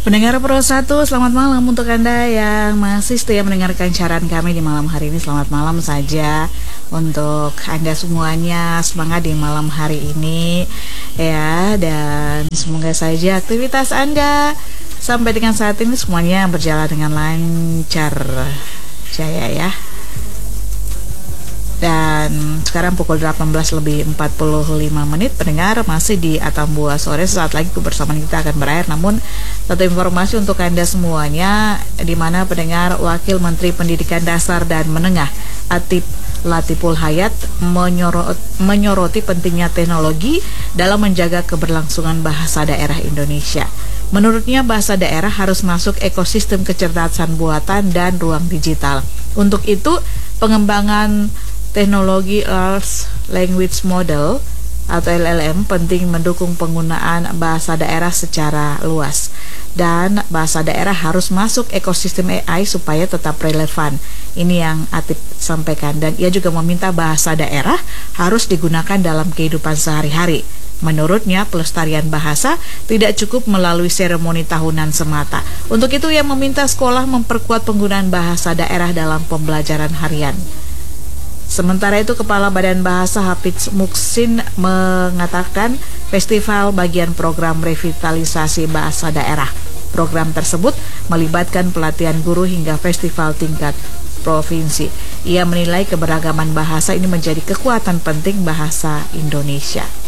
Pendengar Pro 1, selamat malam untuk Anda yang masih setia mendengarkan siaran kami di malam hari ini. Selamat malam saja untuk Anda semuanya, semangat di malam hari ini ya, dan semoga saja aktivitas Anda sampai dengan saat ini semuanya berjalan dengan lancar jaya ya. Dan sekarang pukul 18:45 pendengar masih di Atambua Sore. Sesaat lagi kebersamaan kita akan berakhir. Namun satu informasi untuk Anda semuanya, di mana pendengar Wakil Menteri Pendidikan Dasar dan Menengah Atif Latiful Hayat menyoroti pentingnya teknologi dalam menjaga keberlangsungan bahasa daerah Indonesia. Menurutnya bahasa daerah harus masuk ekosistem kecerdasan buatan dan ruang digital. Untuk itu pengembangan teknologi Large Language Model atau LLM penting mendukung penggunaan bahasa daerah secara luas. Dan bahasa daerah harus masuk ekosistem AI supaya tetap relevan. Ini yang Atif sampaikan. Dan ia juga meminta bahasa daerah harus digunakan dalam kehidupan sehari-hari. Menurutnya, pelestarian bahasa tidak cukup melalui seremoni tahunan semata. Untuk itu, ia meminta sekolah memperkuat penggunaan bahasa daerah dalam pembelajaran harian. Sementara itu, Kepala Badan Bahasa Hafiz Muksin mengatakan festival bagian program revitalisasi bahasa daerah. Program tersebut melibatkan pelatihan guru hingga festival tingkat provinsi. Ia menilai keberagaman bahasa ini menjadi kekuatan penting bahasa Indonesia.